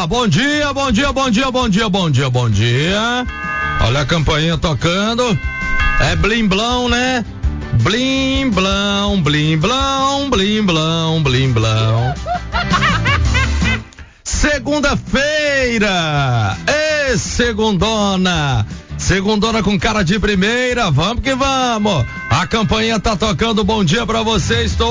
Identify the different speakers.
Speaker 1: bom dia, bom dia, bom dia, bom dia, bom dia, bom dia. Olha a campainha tocando. É blim blão, né? Blim blão, blim blão, blim blão, blim blão. Segunda-feira, segundona. Segundona com cara de primeira, vamos que vamos. A campainha tá tocando, bom dia pra vocês todos.